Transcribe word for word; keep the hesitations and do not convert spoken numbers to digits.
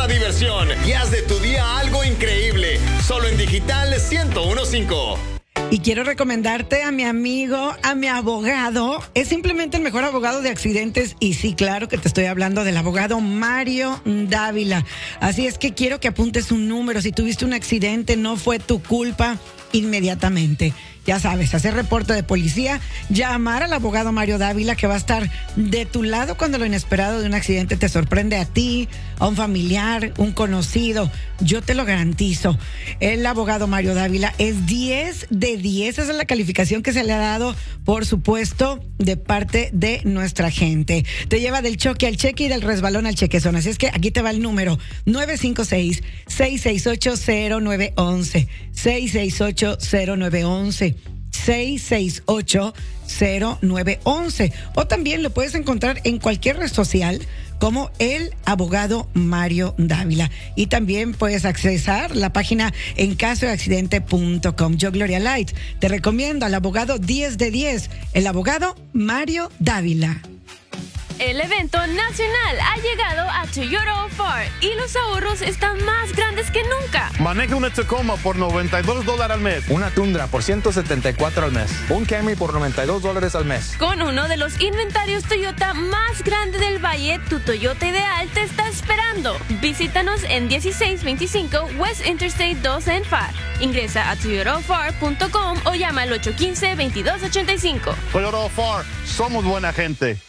diversión y haz de tu día algo increíble. Solo en Digital ciento uno punto cinco. Y quiero recomendarte a mi amigo, a mi abogado. Es simplemente el mejor abogado de accidentes. Y sí, claro que te estoy hablando del abogado Mario Dávila. Así es que quiero que apuntes un número. Si tuviste un accidente, no fue tu culpa, inmediatamente. Ya sabes, hacer reporte de policía, llamar al abogado Mario Dávila, que va a estar de tu lado cuando lo inesperado de un accidente te sorprende a ti, a un familiar, un conocido. Yo te lo garantizo. El abogado Mario Dávila es diez de diez. Esa es la calificación que se le ha dado, por supuesto, de parte de nuestra gente. Te lleva del choque al cheque y del resbalón al chequezón. Así es que aquí te va el número: nueve cinco seis, seis seis ocho, cero nueve once. seis seis ocho, cero nueve once. seis seis ocho, cero nueve once. O también lo puedes encontrar en cualquier red social como el abogado Mario Dávila. Y también puedes accesar la página en caso de accidente punto com. Yo, Gloria Light, te recomiendo al abogado diez de diez, el abogado Mario Dávila. El evento nacional ha llegado a Toyota Ford y los ahorros están más grandes que nunca. Maneja una Tacoma por noventa y dos dólares al mes. Una Tundra por ciento setenta y cuatro al mes. Un Camry por noventa y dos dólares al mes. Con uno de los inventarios Toyota más grande del Valle, tu Toyota ideal te está esperando. Visítanos en dieciséis veinticinco West Interstate dos en F A R. Ingresa a toyota ford punto com o llama al ocho uno cinco, veintidós ochenta y cinco. Toyota Ford, somos buena gente.